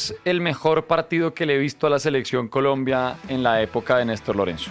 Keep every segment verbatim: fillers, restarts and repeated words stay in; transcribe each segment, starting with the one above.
es el mejor partido que le he visto a la Selección Colombia en la época de Néstor Lorenzo.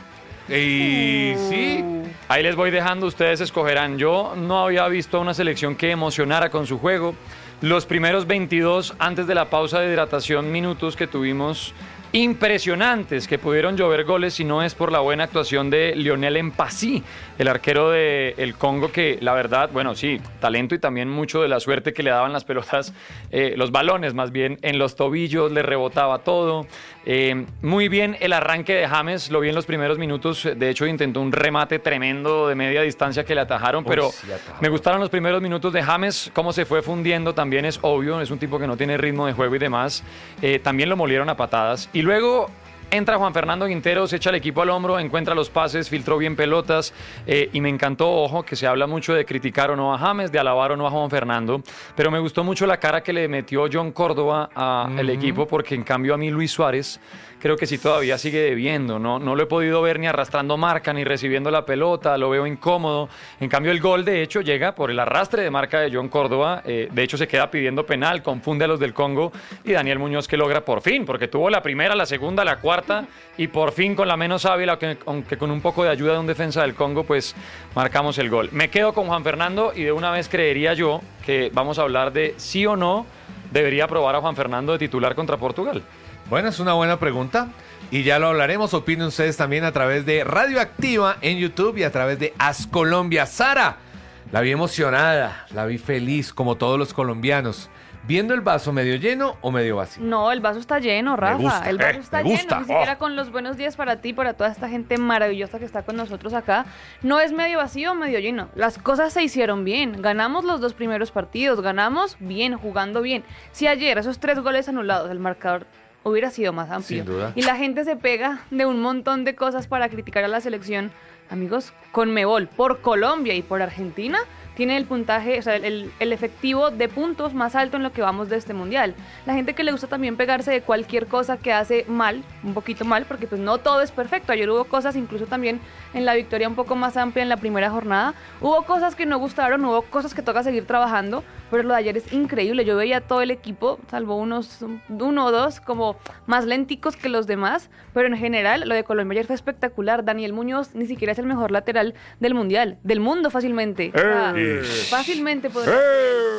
Y sí, ahí les voy dejando, ustedes escogerán. Yo no había visto a una selección que emocionara con su juego. Los primeros veintidós antes de la pausa de hidratación minutos que tuvimos, impresionantes, que pudieron llover goles si no es por la buena actuación de Lionel Mpassi, el arquero del Congo, que la verdad, bueno, sí, talento y también mucho de la suerte que le daban las pelotas, eh, los balones más bien, en los tobillos, le rebotaba todo. Eh, muy bien el arranque de James, lo vi en los primeros minutos, de hecho intentó un remate tremendo de media distancia que le atajaron, pero Uy, sí, atajaron. Me gustaron los primeros minutos de James, cómo se fue fundiendo también es obvio, es un tipo que no tiene ritmo de juego y demás, eh, también lo molieron a patadas, y luego entra Juan Fernando Quintero, se echa el equipo al hombro, encuentra los pases, filtró bien pelotas, eh, y me encantó, ojo, que se habla mucho de criticar o no a James, de alabar o no a Juan Fernando, pero me gustó mucho la cara que le metió John Córdoba al uh-huh. equipo, porque en cambio a mí Luis Suárez creo que sí todavía sigue debiendo, ¿no? No lo he podido ver ni arrastrando marca, ni recibiendo la pelota, lo veo incómodo. En cambio el gol de hecho llega por el arrastre de marca de John Córdoba, eh, de hecho se queda pidiendo penal, confunde a los del Congo, y Daniel Muñoz que logra por fin, porque tuvo la primera, la segunda, la cuarta, y por fin con la menos hábil, aunque, aunque con un poco de ayuda de un defensa del Congo, pues marcamos el gol. Me quedo con Juan Fernando y de una vez creería yo que vamos a hablar de sí o no debería probar a Juan Fernando de titular contra Portugal. Bueno, es una buena pregunta y ya lo hablaremos. Opinen ustedes también a través de Radioactiva en YouTube y a través de As Colombia. Sara, la vi emocionada, la vi feliz como todos los colombianos. ¿Viendo el vaso medio lleno o medio vacío? No, el vaso está lleno, Rafa. Me gusta, el vaso eh, está me lleno. gusta. Ni siquiera Oh. con los buenos días para ti, para toda esta gente maravillosa que está con nosotros acá. No es medio vacío o medio lleno. Las cosas se hicieron bien. Ganamos los dos primeros partidos. Ganamos bien, jugando bien. Si ayer esos tres goles anulados, el marcador hubiera sido más amplio. Sin duda. Y la gente se pega de un montón de cosas para criticar a la selección. Amigos, Conmebol, por Colombia y por Argentina, tiene el puntaje, o sea, el, el efectivo de puntos más alto en lo que vamos de este mundial. La gente que le gusta también pegarse de cualquier cosa que hace mal, un poquito mal, porque pues no todo es perfecto. Ayer hubo cosas, incluso también en la victoria un poco más amplia en la primera jornada, hubo cosas que no gustaron, hubo cosas que toca seguir trabajando, pero lo de ayer es increíble. Yo veía todo el equipo, salvo unos uno o dos, como más lenticos que los demás, pero en general lo de Colombia ayer fue espectacular. Daniel Muñoz ni siquiera es el mejor lateral del mundial, del mundo fácilmente. O sea, fácilmente podría ser.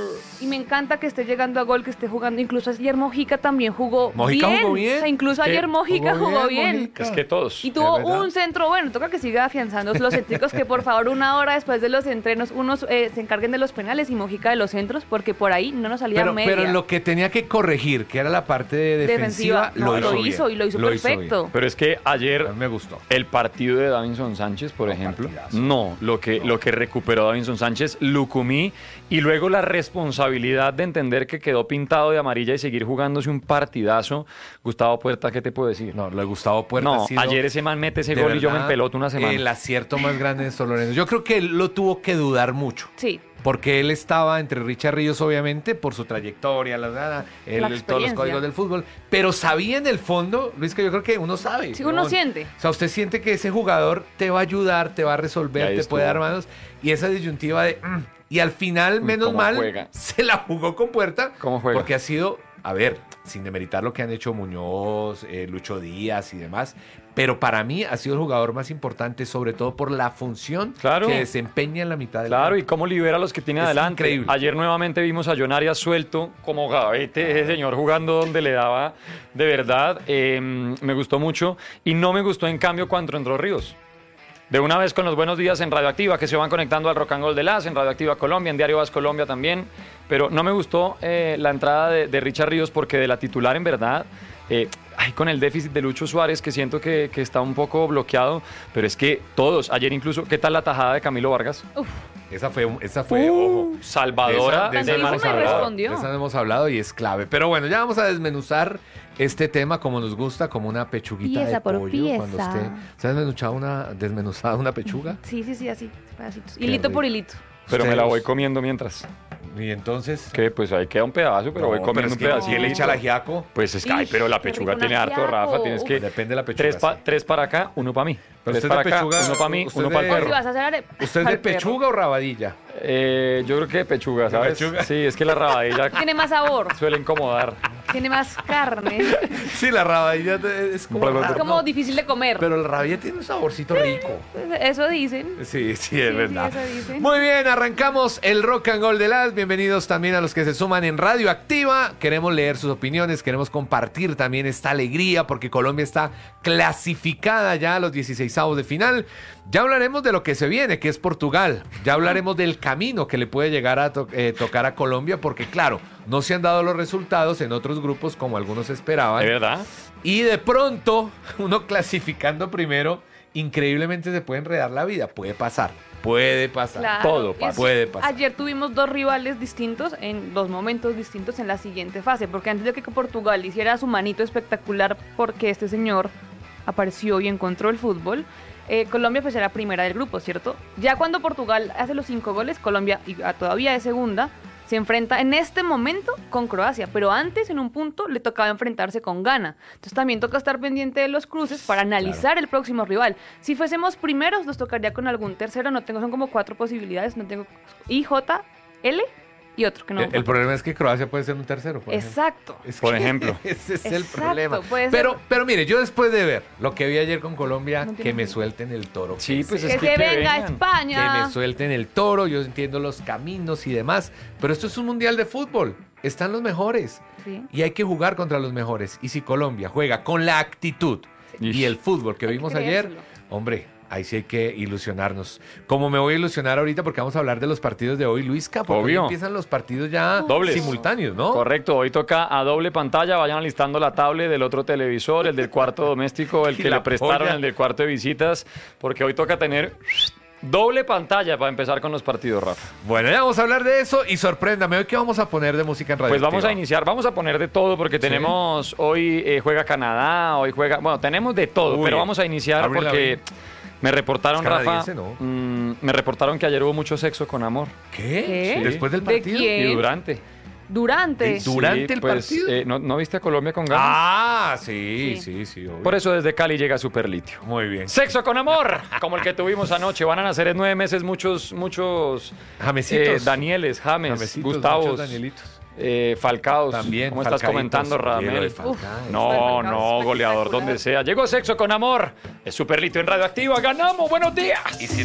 Y me encanta que esté llegando a gol, que esté jugando. Incluso ayer Mojica también jugó Mojica bien. jugó bien. O sea, incluso Es que ayer Mojica jugó jugó bien, bien. Mojica. Es que todos. Y tuvo ¿De verdad? un centro bueno. Toca que siga afianzando los céntricos, que por favor una hora después de los entrenos unos eh, se encarguen de los penales y Mojica de los centros, porque por ahí no nos salía Pero, media. pero lo que tenía que corregir, que era la parte de defensiva, Defensiva, no, lo, lo hizo hizo bien. y lo hizo bien. perfecto. Pero es que ayer A mí me gustó. el partido de Davinson Sánchez, por No, ejemplo, partidazo. no, lo que, No. lo que recuperó Davinson Sánchez, Lucumí, y luego la responsabilidad de entender que quedó pintado de amarilla y seguir jugándose un partidazo. Gustavo Puerta, ¿qué te puedo decir? No, lo de Gustavo Puerta No, ha sido, ayer ese man mete ese de gol y yo me verdad, empeloto una semana. el acierto más grande de Néstor Lorenzo. Yo creo que él lo tuvo que dudar mucho. Sí. Porque él estaba entre Richard Ríos, obviamente, por su trayectoria, la, la, el- La el- todos los experiencia. códigos del fútbol. Pero sabía en el fondo, Luis, que yo creo que uno sabe. Sí, uno siente. O sea, usted siente que ese jugador te va a ayudar, te va a Y resolver, ahí te estuvo. puede dar manos. Y esa disyuntiva de... mm, y al final, Uy, menos cómo mal, juega. se la jugó con Puerta. ¿Cómo juega? Porque ha sido, a ver, sin demeritar lo que han hecho Muñoz, eh, Lucho Díaz y demás, pero para mí ha sido el jugador más importante, sobre todo por la función Claro. que desempeña en la mitad del Claro, y campo. cómo libera a los que tiene Es adelante. increíble. Ayer nuevamente vimos a John Arias suelto como gavete, ese señor jugando donde le daba de verdad. Eh, me gustó mucho y no me gustó en cambio cuando entró Ríos. De una vez con los buenos días en Radioactiva, que se van conectando al Rock and Roll de Las, en Radioactiva Colombia, en Diario Vas Colombia también. Pero no me gustó eh, la entrada de, de Richard Ríos porque de la titular en verdad... Eh, ay, con el déficit de Lucho Suárez, que siento que, que está un poco bloqueado, pero es que todos, ayer incluso, ¿qué tal la tajada de Camilo Vargas? Uf, Esa fue, esa fue, Uh, ojo. salvadora de esa, de de esa Tanto Mar hizo, me Salvador. respondió. de esa no hemos hablado y es clave. Pero bueno, ya vamos a desmenuzar este tema como nos gusta, como una pechuguita Pieza de por pollo. pieza. Cuando usted, ¿se ha desmenuzado una, desmenuzado una pechuga? sí, sí, sí, así, pedacitos. Qué Hilito rico. por hilito. Pero me la Ustedes. voy comiendo mientras. Y entonces... Que pues ahí queda un pedazo, pero No, voy comiendo pero es un que pedacito. ¿quién le echa el ajiaco? Pues es que, ay, Ish, pero la qué pechuga rico tiene un harto, ajiaco. Rafa. Tienes que. Uf. Depende de la pechuga. Tres, pa- sí. tres para acá, uno para mí. Pero Tres usted para de acá, pechuga, uno para mí, usted uno de- para el O si perro. vas a hacer arepa. ¿Usted es de al perro. pechuga o rabadilla? Eh, yo creo que pechuga, ¿sabes? pechuga. Sí, es que la rabadilla Tiene más sabor, suele incomodar. tiene más carne. Sí, la rabadilla es como Pero- Es raro, como ¿no? difícil de comer. Pero la rabadilla tiene un saborcito rico. Eso dicen. Sí, sí, es Sí, verdad. sí, eso dicen. Muy bien, arrancamos el Rock and Gold de las. Bienvenidos también a los que se suman en Radio Activa. Queremos leer sus opiniones, queremos compartir también esta alegría porque Colombia está clasificada ya a los dieciseisavos de final. Ya hablaremos de lo que se viene, que es Portugal. Ya hablaremos del camino que le puede llegar a to- eh, tocar a Colombia porque, claro, no se han dado los resultados en otros grupos como algunos esperaban. ¿De verdad? Y de pronto, uno clasificando primero, increíblemente se puede enredar la vida. Puede pasar, puede pasar. Claro. Todo Y pasa. es- Puede pasar. Ayer tuvimos dos rivales distintos en dos momentos distintos en la siguiente fase, porque antes de que Portugal hiciera su manito espectacular porque este señor apareció y encontró el fútbol, eh, Colombia pues era primera del grupo, ¿cierto? Ya cuando Portugal hace los cinco goles, Colombia y, ah, todavía es segunda, se enfrenta en este momento con Croacia, pero antes en un punto le tocaba enfrentarse con Ghana. Entonces también toca estar pendiente de los cruces para analizar el próximo rival. Si fuésemos primeros, nos tocaría con algún tercero, no tengo, son como cuatro posibilidades, no tengo I, J, L y otro que no. El, el problema es que Croacia puede ser un tercero. Por ejemplo. Exacto. Es Por que ejemplo. Ese es el Exacto, problema. puede ser. Pero, pero mire, yo después de ver lo que vi ayer con Colombia, No tiene que me sentido. suelten el toro. Sí, pues es Que que, se que venga a vengan. Que España. me suelten el toro, yo entiendo los caminos y demás. Pero esto es un mundial de fútbol. Están los mejores. Sí. Y hay que jugar contra los mejores. Y si Colombia juega con la actitud Ish. y el fútbol que Hay que vimos ayer, creérselo. hombre, ahí sí hay que ilusionarnos. Como me voy a ilusionar ahorita porque vamos a hablar de los partidos de hoy, Luisca, porque hoy Obvio. empiezan los partidos ya Dobles. simultáneos, ¿no? Correcto, hoy toca a doble pantalla, vayan alistando la tablet del otro televisor, el del cuarto doméstico, el Y que la le prestaron, polla. el del cuarto de visitas, porque hoy toca tener doble pantalla para empezar con los partidos, Rafa. Bueno, ya vamos a hablar de eso y sorpréndame, ¿hoy qué vamos a poner de música en radio? Pues vamos a Activa? iniciar, vamos a poner de todo porque tenemos, hoy eh, juega Canadá, hoy juega, bueno, tenemos de todo, Uy, pero vamos a iniciar Avril porque me reportaron, Es Rafa, canadiense, ¿no? mm, me reportaron que ayer hubo mucho sexo con amor ¿Qué? ¿Qué? Sí. ¿Después del ¿De partido? quién? y durante. Durante. Sí, ¿Durante Sí, el pues, partido? eh, ¿no, ¿no viste a Colombia con ganas? Ah, sí, Sí. sí, sí. obvio. Por eso desde Cali llega Superlitio. Muy bien. Sexo con amor, como el que tuvimos anoche. Van a nacer en nueve meses muchos, muchos Jamesitos. eh, Danieles, James, Jamesitos, Gustavos, muchos Danielitos. eh, Falcaos. También. ¿Cómo estás Falcaitos. comentando, Oye, lo de Radamel? Falcao. Uf. No, Falcaos, no, goleador espectacular. donde sea. Llegó Sexo con amor. Es Superlitio en Radioactiva. ¡Ganamos! ¡Buenos días! Y si